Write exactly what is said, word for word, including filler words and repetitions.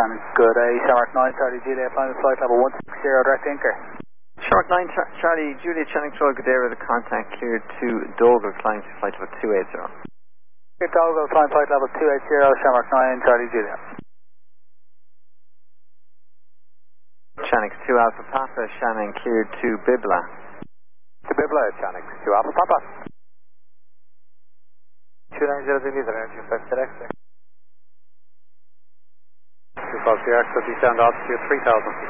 Shannon. Good day, Shamrock nine, Charlie Juliet, final flight level one six zero, direct anchor. Shamrock nine, Char Charlie Juliet, Channing Troll, Gadera, the contact cleared to Dogle, flying to flight level two eight zero. Clear Dogle, flying flight level two eight zero, Shamrock nine, Charlie Juliet. Channing two Alpha Papa, Shannon cleared to Bibla. To Bibla, Channing two Alpha Papa. two nine zero zero, energy five direct. two five zero, descend altitude three thousand.